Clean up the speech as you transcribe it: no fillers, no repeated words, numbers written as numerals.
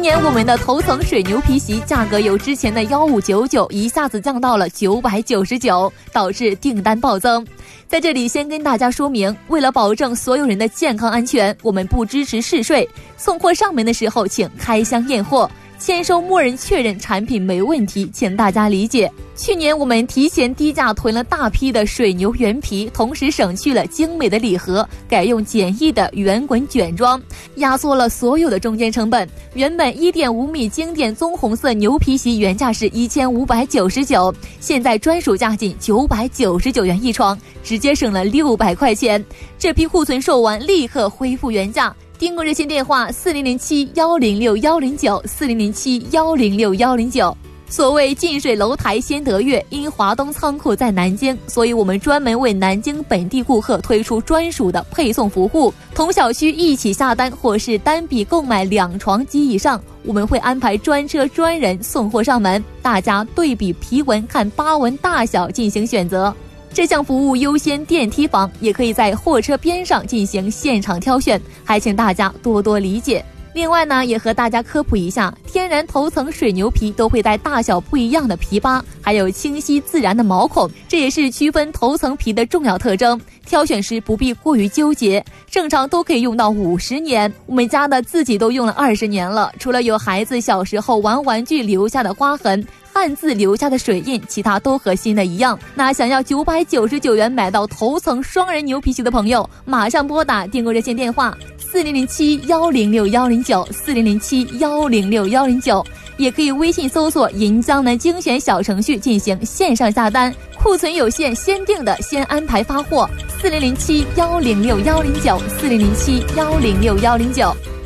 今年我们的头层水牛皮席价格由之前的1599一下子降到了999，导致订单暴增。在这里先跟大家说明，为了保证所有人的健康安全，我们不支持试睡，送货上门的时候请开箱验货，签收默认确认产品没问题，请大家理解。去年我们提前低价囤了大批的水牛原皮，同时省去了精美的礼盒，改用简易的圆滚卷装，压缩了所有的中间成本。原本 1.5 米经典棕红色牛皮席原价是1599，现在专属价仅999元一床，直接省了600块钱。这批库存售完立刻恢复原价。订购热线电话4007-106-109，4007-106-109。所谓近水楼台先得月，因华东仓库在南京，所以我们专门为南京本地顾客推出专属的配送服务。同小区一起下单或是单笔购买2床及以上，我们会安排专车专人送货上门，大家对比皮纹看疤纹大小进行选择。这项服务优先电梯房，也可以在货车边上进行现场挑选，还请大家多多理解。另外呢，也和大家科普一下，天然头层水牛皮都会带大小不一样的皮疤，还有清晰自然的毛孔，这也是区分头层皮的重要特征。挑选时不必过于纠结，正常都可以用到50年，我们家的自己都用了20年了。除了有孩子小时候玩玩具留下的花痕、汉字留下的水印，其他都和新的一样。那想要999元买到头层双人牛皮席的朋友，马上拨打订购热线电话4007-106-109，4007-106-109，也可以微信搜索银江南精选小程序进行线上下单，库存有限，先定的先安排发货，4007-106-109，4007-106-109。